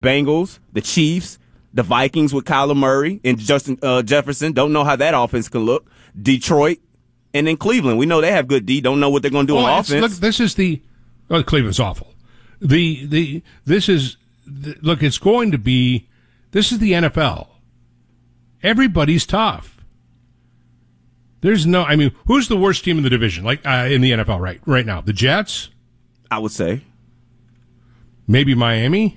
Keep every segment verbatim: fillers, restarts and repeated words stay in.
Bengals, the Chiefs, the Vikings with Kyler Murray and Justin uh, Jefferson. Don't know how that offense can look. Detroit, and then Cleveland. We know they have good D. Don't know what they're going to do oh, on offense. Look, this is the oh, Cleveland's awful. The the this is the, look. It's going to be. This is the N F L. Everybody's tough. There's no. I mean, who's the worst team in the division? Like uh, in the N F L right right now, the Jets. I would say maybe Miami.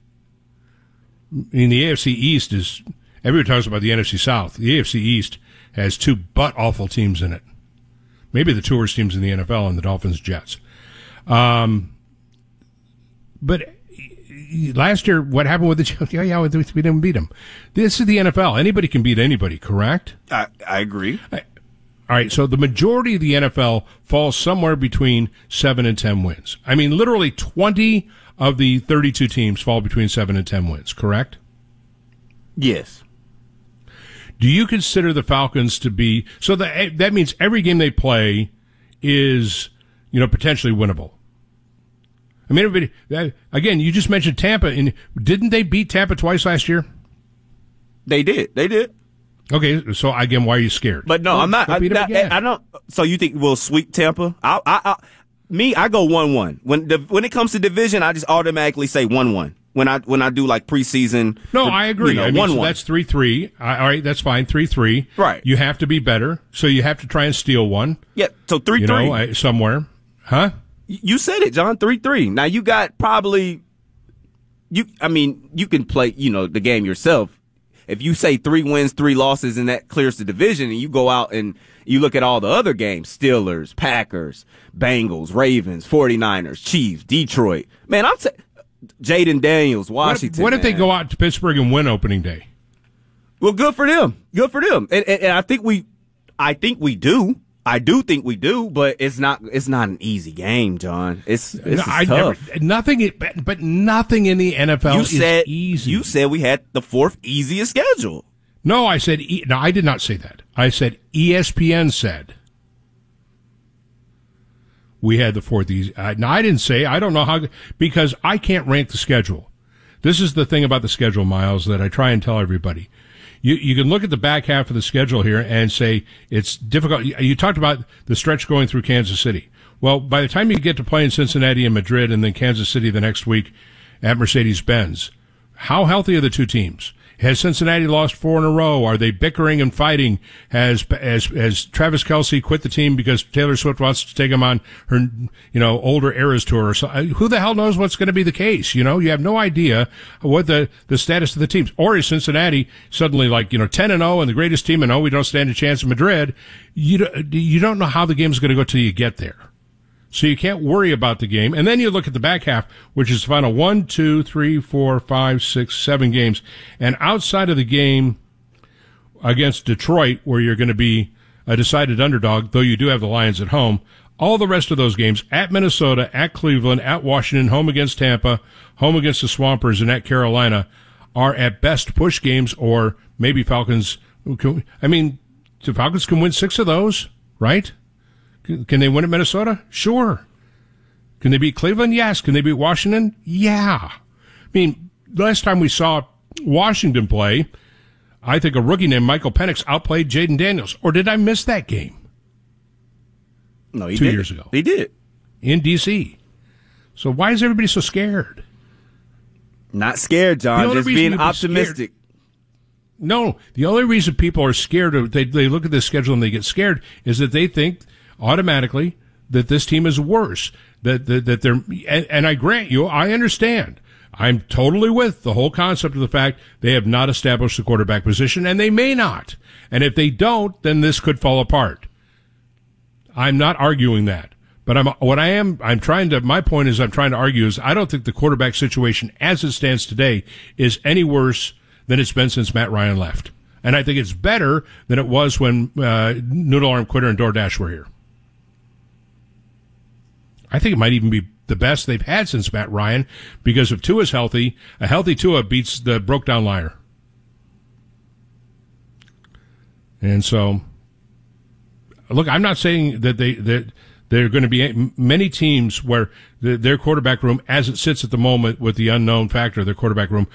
I mean, the A F C East is, everybody talks about the N F C South. The A F C East has two butt-awful teams in it. Maybe the two worst teams in the N F L and the Dolphins, Jets. Um, but last year, what happened with the Jets? Yeah, yeah, we didn't beat them. This is the N F L. Anybody can beat anybody, correct? I, I agree. I, all right, so the majority of the N F L falls somewhere between seven and ten wins. I mean, literally twenty of the thirty-two teams fall between seven and ten wins, correct? Yes. Do you consider the Falcons to be, so that that means every game they play is, you know, potentially winnable? I mean, everybody, again, you just mentioned Tampa, and didn't they beat Tampa twice last year? They did. They did. Okay, so again, why are you scared? But no, well, I'm not. I, I, I don't. So you think we'll sweep Tampa? I, I, I Me, I go one one. When the, when it comes to division, I just automatically say one one. When I when I do like preseason. No, I agree. You know, I mean, one, so one. that's three three. All right, that's fine. three three. Right. You have to be better, so you have to try and steal one. Yeah. So three you three. You know, somewhere, huh? You said it, John. three three. Now you got probably. You. I mean, you can play. You know the game yourself. If you say three wins, three losses, and that clears the division, and you go out and you look at all the other games, Steelers, Packers, Bengals, Ravens, forty-niners, Chiefs, Detroit. Man, I'm saying Jaden Daniels, Washington. What if, what if man. they go out to Pittsburgh and win opening day? Well, good for them. Good for them. And, and, and I think we, I think we do. I do think we do, but it's not. It's not an easy game, John. It's it's no, I tough. Never, nothing, but nothing in the N F L you is said, easy. You said we had the fourth easiest schedule. No, I said. No, I did not say that. I said E S P N said we had the fourth easy. Uh, no, I didn't say. I don't know how, because I can't rank the schedule. This is the thing about the schedule, Miles, that I try and tell everybody. You you can look at the back half of the schedule here and say it's difficult. You, you talked about the stretch going through Kansas City. Well, by the time you get to playing Cincinnati and Madrid and then Kansas City the next week at Mercedes-Benz, how healthy are the two teams? Has Cincinnati lost four in a row? Are they bickering and fighting? Has has has Travis Kelce quit the team because Taylor Swift wants to take him on her, you know, older Eras tour or so? Who the hell knows what's going to be the case? You know, you have no idea what the the status of the teams. Or is Cincinnati suddenly like, you know, ten and zero and the greatest team and oh, we don't stand a chance in Madrid? You don't, you don't know how the game's going to go till you get there. So you can't worry about the game. And then you look at the back half, which is the final one, two, three, four, five, six, seven games. And outside of the game against Detroit, where you're going to be a decided underdog, though you do have the Lions at home, all the rest of those games at Minnesota, at Cleveland, at Washington, home against Tampa, home against the Swampers, and at Carolina are at best push games, or maybe Falcons. I mean, the Falcons can win six of those, right? Can they win at Minnesota? Sure. Can they beat Cleveland? Yes. Can they beat Washington? Yeah. I mean, last time we saw Washington play, I think a rookie named Michael Penix outplayed Jaden Daniels. Or did I miss that game? No, he Two did. years ago. He did. In D C. So why is everybody so scared? Not scared, John. Just being optimistic. No, the only reason people are scared, of, they, they look at this schedule and they get scared, is that they think automatically that this team is worse, that that, that they're, and, and I grant you, I understand. I'm totally with the whole concept of the fact they have not established the quarterback position, and they may not. And if they don't, then this could fall apart. I'm not arguing that. But I'm, what I am, I'm trying to, my point is I'm trying to argue is I don't think the quarterback situation as it stands today is any worse than it's been since Matt Ryan left. And I think it's better than it was when uh, Noodle Arm Quitter and DoorDash were here. I think it might even be the best they've had since Matt Ryan, because if Tua's healthy, a healthy Tua beats the broke-down liar. And so, look, I'm not saying that they that There are going to be many teams where the, their quarterback room, as it sits at the moment with the unknown factor, their quarterback room